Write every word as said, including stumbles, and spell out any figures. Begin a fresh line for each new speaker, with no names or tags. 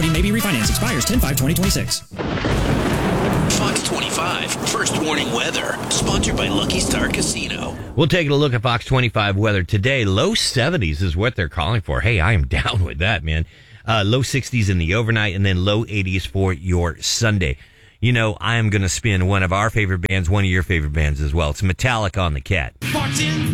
equity may be refinanced. Expires ten five twenty twenty-six.
Fox twenty-five, First Warning Weather, sponsored by Lucky Star Casino.
We'll take a look at Fox twenty-five weather today. Low seventies is what they're calling for. Hey, I am down with that, man. Uh, low sixties in the overnight, and then low eighties for your Sunday. You know, I am going to spin one of our favorite bands, one of your favorite bands as well. It's Metallica on the Cat. Martin.